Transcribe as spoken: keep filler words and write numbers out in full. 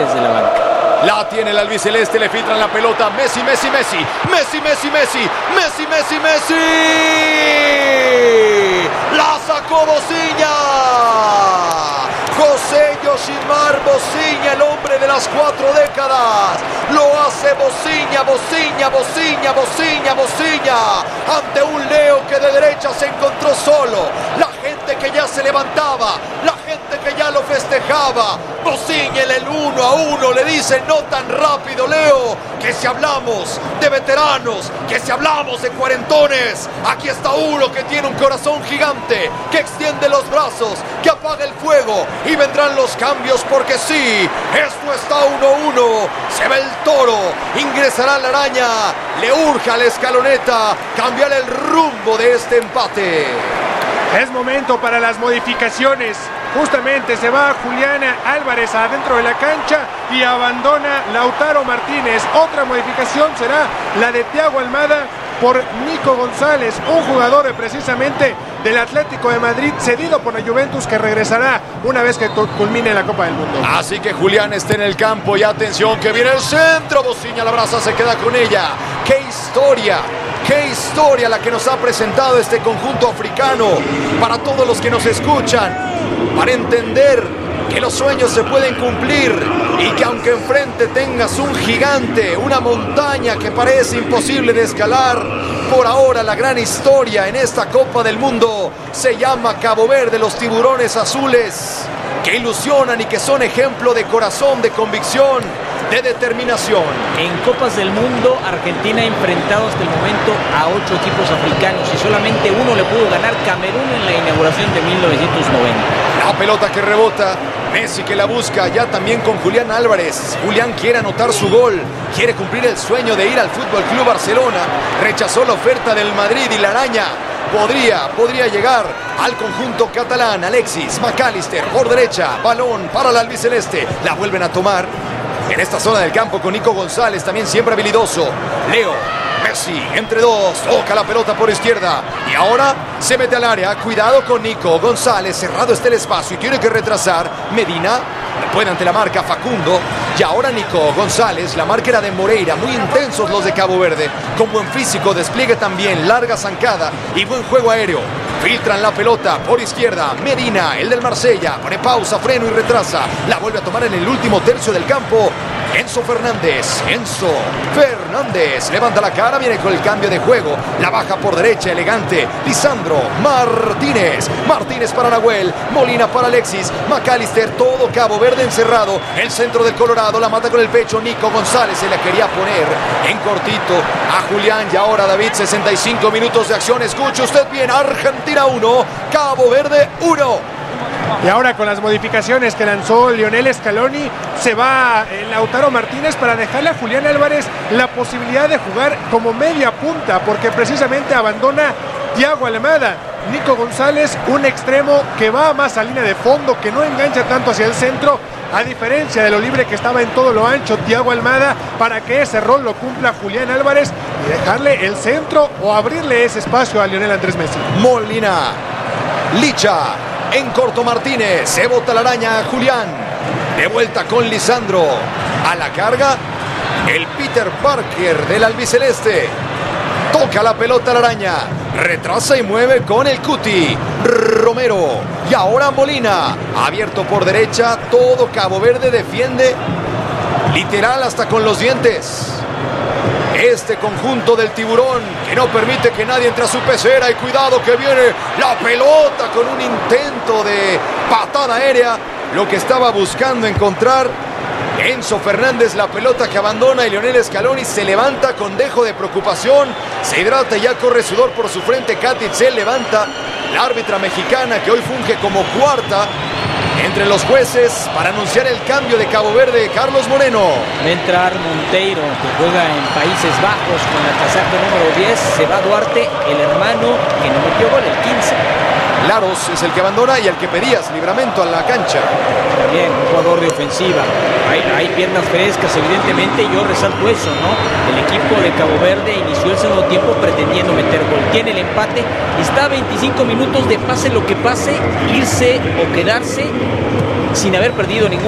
desde la banca. La tiene el albiceleste, le filtran la pelota. Messi, Messi, Messi. Messi, Messi, Messi. Messi, Messi, Messi. La sacó Bociña. José Yoshimar Bociña, el hombre de las cuatro décadas. Lo hace Bociña, Bociña, Bociña, Bociña, Bociña. Ante un Leo que de derecha se encontró solo. La gente que ya se levantaba. La gente que ya lo festejaba. Bociña en el uno a uno le dice: no tan rápido, Leo, que si hablamos de veteranos, que si hablamos de cuarentones, aquí está uno que tiene un corazón gigante, que extiende los brazos, que apaga el fuego, y vendrán los cambios porque sí, esto está uno a uno, se ve el toro, ingresará la araña, le urge a la escaloneta cambiar el rumbo de este empate. Es momento para las modificaciones. Justamente se va Julián Álvarez adentro de la cancha y abandona Lautaro Martínez. Otra modificación será la de Thiago Almada por Nico González, un jugador precisamente del Atlético de Madrid, cedido por la Juventus, que regresará una vez que culmine la Copa del Mundo. Así que Julián está en el campo y atención que viene el centro. Bociña la abraza, se queda con ella. ¡Qué historia! ¡Qué historia la que nos ha presentado este conjunto africano! Para todos los que nos escuchan, para entender que los sueños se pueden cumplir y que aunque enfrente tengas un gigante, una montaña que parece imposible de escalar, por ahora la gran historia en esta Copa del Mundo se llama Cabo Verde, los tiburones azules, que ilusionan y que son ejemplo de corazón, de convicción, de determinación. En Copas del Mundo, Argentina ha enfrentado hasta el momento a ocho equipos africanos y solamente uno le pudo ganar, Camerún, en la inauguración de mil novecientos noventa. La pelota que rebota, Messi que la busca, ya también con Julián Álvarez. Julián quiere anotar su gol, quiere cumplir el sueño de ir al Fútbol Club Barcelona. Rechazó la oferta del Madrid y la araña podría, podría llegar al conjunto catalán. Alexis McAllister por derecha, balón para el albiceleste, la vuelven a tomar en esta zona del campo con Nico González, también siempre habilidoso. Leo Messi entre dos, toca la pelota por izquierda y ahora se mete al área. Cuidado con Nico González, cerrado está el espacio y tiene que retrasar. Medina no puede ante la marca Facundo. Y ahora Nico González, la marca era de Moreira. Muy intensos los de Cabo Verde, con buen físico, despliegue también, larga zancada y buen juego aéreo. Filtran la pelota por izquierda. Medina, el del Marsella, pone pausa, freno y retrasa. La vuelve a tomar en el último tercio del campo Enzo Fernández. Enzo Fernández levanta la cara, viene con el cambio de juego. La baja por derecha, elegante. Lisandro Martínez. Martínez para Nahuel. Molina para Alexis. McAllister, todo Cabo Verde encerrado. El centro del Colorado, la mata con el pecho. Nico González se la quería poner en cortito a Julián. Y ahora David, sesenta y cinco minutos de acción. Escuche usted bien, Argentina uno, Cabo Verde uno. Y ahora con las modificaciones que lanzó Lionel Scaloni, se va Lautaro Martínez para dejarle a Julián Álvarez la posibilidad de jugar como media punta, porque precisamente abandona Thiago Almada. Nico González, un extremo que va más a línea de fondo, que no engancha tanto hacia el centro, a diferencia de lo libre que estaba en todo lo ancho Thiago Almada, para que ese rol lo cumpla Julián Álvarez y dejarle el centro o abrirle ese espacio a Lionel Andrés Messi. Molina, Licha, en corto Martínez, se bota la araña Julián, de vuelta con Lisandro, a la carga el Peter Parker del albiceleste, toca la pelota la araña, retrasa y mueve con el Cuti, Romero, y ahora Molina, abierto por derecha, todo Cabo Verde defiende, literal hasta con los dientes. Este conjunto del tiburón que no permite que nadie entre a su pecera, y cuidado que viene la pelota con un intento de patada aérea, lo que estaba buscando encontrar Enzo Fernández, la pelota que abandona, y Lionel Scaloni se levanta con dejo de preocupación, se hidrata y ya corre sudor por su frente. Katic se levanta, la árbitra mexicana que hoy funge como cuarta entre los jueces para anunciar el cambio de Cabo Verde, Carlos Moreno. Va a entrar Monteiro, que juega en Países Bajos con la casaca número diez. Se va Duarte, el hermano que no metió gol, el quince. Laros es el que abandona y el que pedías Libramento a la cancha. Bien, un jugador de ofensiva. Hay, hay piernas frescas, evidentemente, y yo resalto eso, ¿no? El equipo de Cabo Verde inició el segundo tiempo pretendiendo meter gol. Tiene el empate, está a veinticinco minutos de pase lo que pase, irse o quedarse sin haber perdido ningún